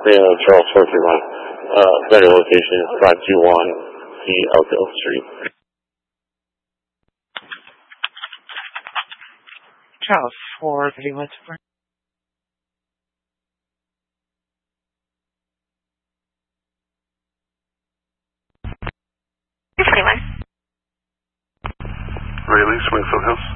Charles 431. Vendor location is 521 C. Elko Street. Charles 431. Rayleigh, Springfield House.